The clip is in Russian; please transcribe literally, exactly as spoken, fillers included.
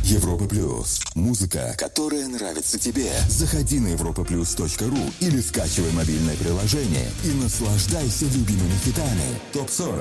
Европа Плюс. Музыка, которая нравится тебе. Заходи на европа плюс точка ру или скачивай мобильное приложение и наслаждайся любимыми хитами. топ сорок.